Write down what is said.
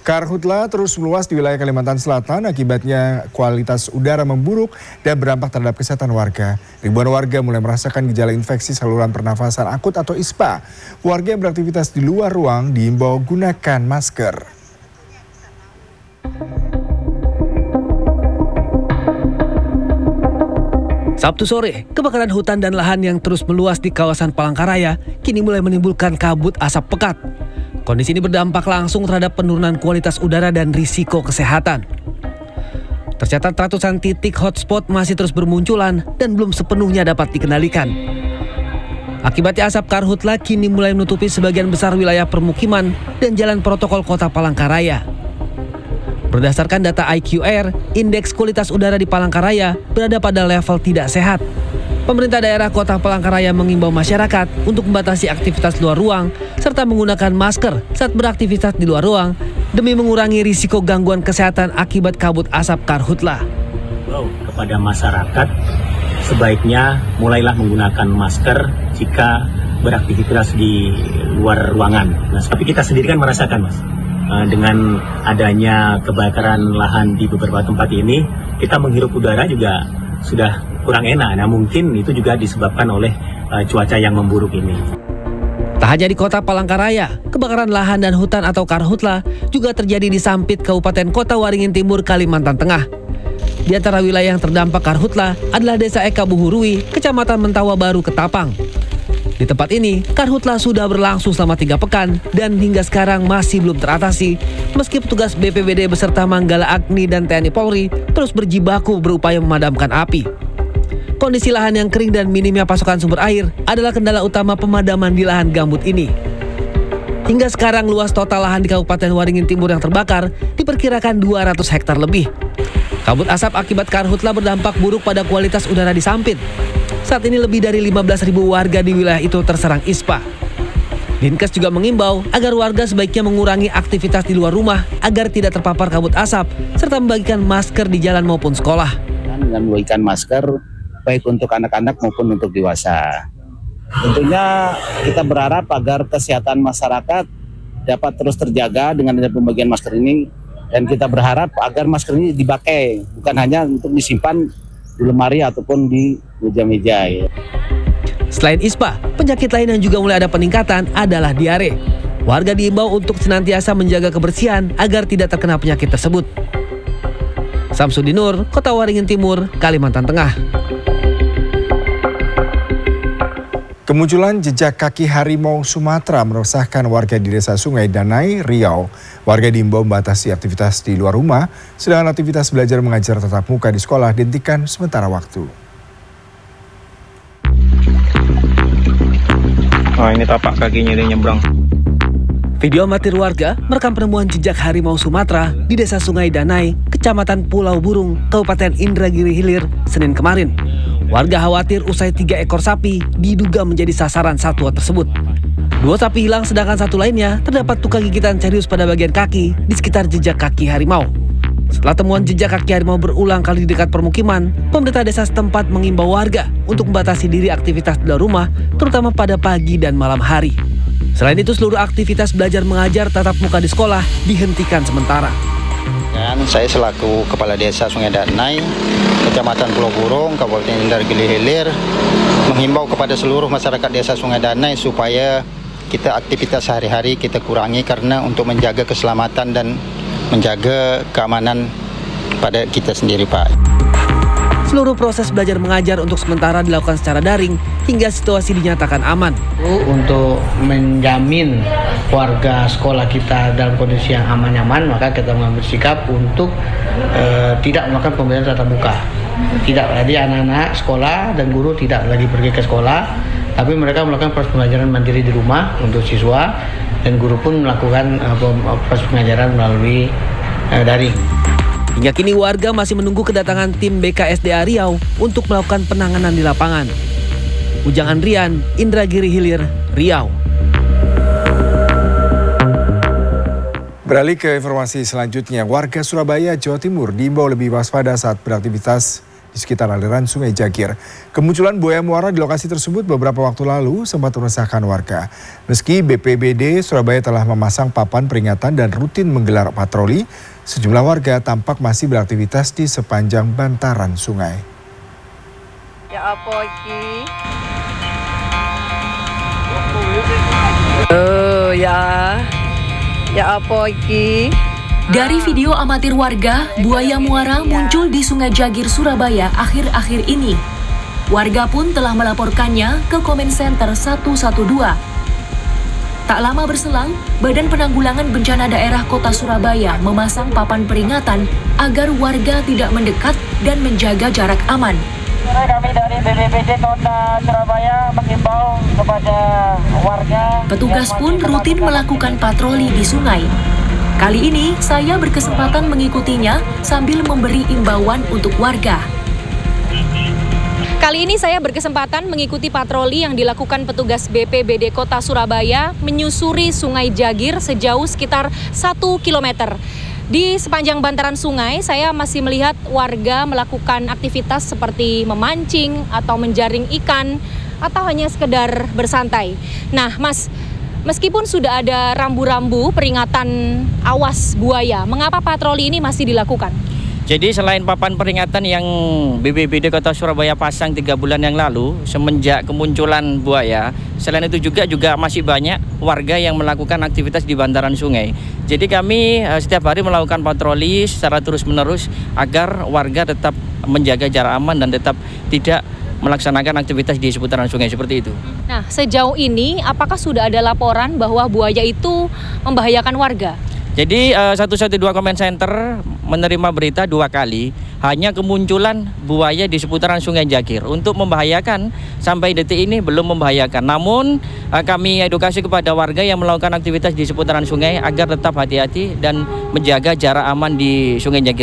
Karhutla terus meluas di wilayah Kalimantan Selatan, akibatnya kualitas udara memburuk dan berdampak terhadap kesehatan warga. Ribuan warga mulai merasakan gejala infeksi saluran pernafasan akut atau ISPA. Warga yang beraktivitas di luar ruang diimbau gunakan masker. Sabtu sore, kebakaran hutan dan lahan yang terus meluas di kawasan Palangkaraya kini mulai menimbulkan kabut asap pekat. Kondisi ini berdampak langsung terhadap penurunan kualitas udara dan risiko kesehatan. Tercatat ratusan titik hotspot masih terus bermunculan dan belum sepenuhnya dapat dikendalikan. Akibatnya asap karhutla kini mulai menutupi sebagian besar wilayah permukiman dan jalan protokol kota Palangkaraya. Berdasarkan data IQR, indeks kualitas udara di Palangkaraya berada pada level tidak sehat. Pemerintah daerah Kota Palangkaraya mengimbau masyarakat untuk membatasi aktivitas luar ruang serta menggunakan masker saat beraktivitas di luar ruang demi mengurangi risiko gangguan kesehatan akibat kabut asap karhutla. Kepada masyarakat, sebaiknya mulailah menggunakan masker jika beraktivitas di luar ruangan. Nah, tapi kita sendiri kan merasakan, Mas. Dengan adanya kebakaran lahan di beberapa tempat ini, kita menghirup udara juga sudah kurang enak. Nah, mungkin itu juga disebabkan oleh cuaca yang memburuk ini. Tak hanya di Kota Palangkaraya, kebakaran lahan dan hutan atau karhutla juga terjadi di Sampit, Kabupaten Kota Waringin Timur, Kalimantan Tengah. Di antara wilayah yang terdampak karhutla adalah Desa Eka Buhurui, Kecamatan Mentawa Baru, Ketapang. Di tempat ini, karhutla sudah berlangsung selama 3 pekan dan hingga sekarang masih belum teratasi, meski petugas BPBD beserta Manggala Agni dan TNI Polri terus berjibaku berupaya memadamkan api. Kondisi lahan yang kering dan minimnya pasokan sumber air adalah kendala utama pemadaman di lahan gambut ini. Hingga sekarang luas total lahan di Kabupaten Waringin Timur yang terbakar diperkirakan 200 hektar lebih. Kabut asap akibat karhutla berdampak buruk pada kualitas udara di Sampit. Saat ini lebih dari 15.000 warga di wilayah itu terserang ISPA. Dinkes juga mengimbau agar warga sebaiknya mengurangi aktivitas di luar rumah agar tidak terpapar kabut asap, serta membagikan masker di jalan maupun sekolah. Dengan membagikan masker baik untuk anak-anak maupun untuk dewasa. Tentunya kita berharap agar kesehatan masyarakat dapat terus terjaga dengan adanya pembagian masker ini, dan kita berharap agar masker ini dipakai, bukan hanya untuk disimpan di lemari ataupun di meja-meja. Selain ISPA, penyakit lain yang juga mulai ada peningkatan adalah diare. Warga diimbau untuk senantiasa menjaga kebersihan agar tidak terkena penyakit tersebut. Samsudin Nur, Kota Waringin Timur, Kalimantan Tengah. Kemunculan jejak kaki harimau Sumatera meresahkan warga di Desa Sungai Danai, Riau. Warga diimbau membatasi aktivitas di luar rumah, sedangkan aktivitas belajar mengajar tatap muka di sekolah dihentikan sementara waktu. Oh, ini tapak kakinya dia nyebrang. Video amatir warga merekam penemuan jejak harimau Sumatera di Desa Sungai Danai, Kecamatan Pulau Burung, Kabupaten Indragiri Hilir, Senin kemarin. Warga khawatir usai 3 ekor sapi diduga menjadi sasaran satwa tersebut. 2 sapi hilang sedangkan 1 lainnya terdapat luka gigitan serius pada bagian kaki di sekitar jejak kaki harimau. Setelah temuan jejak kaki harimau berulang kali di dekat permukiman, pemerintah desa setempat mengimbau warga untuk membatasi diri aktivitas di luar rumah, terutama pada pagi dan malam hari. Selain itu, seluruh aktivitas belajar mengajar tatap muka di sekolah dihentikan sementara. Dan saya selaku Kepala Desa Sungai Danai, Kecamatan Pulau Burung, Kabupaten Indragiri Hilir, menghimbau kepada seluruh masyarakat Desa Sungai Danai supaya kita aktivitas sehari-hari kita kurangi karena untuk menjaga keselamatan dan menjaga keamanan pada kita sendiri, Pak. Seluruh proses belajar mengajar untuk sementara dilakukan secara daring hingga situasi dinyatakan aman. Untuk menjamin warga sekolah kita dalam kondisi yang aman-nyaman, maka kita mengambil sikap untuk tidak melakukan pembelajaran tatap muka. Tidak, jadi anak-anak sekolah dan guru tidak lagi pergi ke sekolah, tapi mereka melakukan proses pembelajaran mandiri di rumah untuk siswa, dan guru pun melakukan proses pengajaran melalui daring. Hingga kini warga masih menunggu kedatangan tim BKSDA Riau untuk melakukan penanganan di lapangan. Ujang Andrian, Indragiri Hilir, Riau. Beralih ke informasi selanjutnya, warga Surabaya, Jawa Timur diimbau lebih waspada saat beraktivitas di sekitar aliran Sungai Jagir. Kemunculan buaya muara di lokasi tersebut beberapa waktu lalu sempat meresahkan warga. Meski BPBD Surabaya telah memasang papan peringatan dan rutin menggelar patroli, sejumlah warga tampak masih beraktivitas di sepanjang bantaran sungai. Ya apa iki? Ya apa iki? Dari video amatir warga, buaya muara muncul di Sungai Jagir, Surabaya akhir-akhir ini. Warga pun telah melaporkannya ke Comment Center 112. Tak lama berselang, Badan Penanggulangan Bencana Daerah Kota Surabaya memasang papan peringatan agar warga tidak mendekat dan menjaga jarak aman. Kami dari BPBD Kota Surabaya mengimbau kepada warga. Petugas pun rutin melakukan patroli di sungai. Kali ini saya berkesempatan mengikutinya sambil memberi imbauan untuk warga. Kali ini saya berkesempatan mengikuti patroli yang dilakukan petugas BPBD Kota Surabaya menyusuri Sungai Jagir sejauh sekitar 1 km. Di sepanjang bantaran sungai, saya masih melihat warga melakukan aktivitas seperti memancing atau menjaring ikan atau hanya sekedar bersantai. Nah, Mas, meskipun sudah ada rambu-rambu peringatan awas buaya, mengapa patroli ini masih dilakukan? Jadi selain papan peringatan yang BPBD Kota Surabaya pasang 3 bulan yang lalu semenjak kemunculan buaya, selain itu juga masih banyak warga yang melakukan aktivitas di bantaran sungai. Jadi kami setiap hari melakukan patroli secara terus-menerus agar warga tetap menjaga jarak aman dan tetap tidak melaksanakan aktivitas di seputaran sungai seperti itu. Nah, sejauh ini apakah sudah ada laporan bahwa buaya itu membahayakan warga? Jadi 112 Comment Center menerima berita 2 kali hanya kemunculan buaya di seputaran Sungai Jagir. Untuk membahayakan sampai detik ini belum membahayakan. Namun kami edukasi kepada warga yang melakukan aktivitas di seputaran sungai agar tetap hati-hati dan menjaga jarak aman di Sungai Jagir.